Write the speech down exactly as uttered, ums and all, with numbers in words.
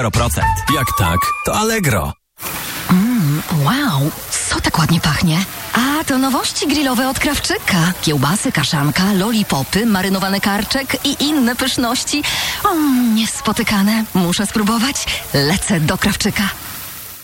zero procent. Jak tak, to Allegro. Mmm, wow, co tak ładnie pachnie? A, to nowości grillowe od Krawczyka. Kiełbasy, kaszanka, lollipopy, marynowany karczek i inne pyszności. O, niespotykane. Muszę spróbować. Lecę do Krawczyka.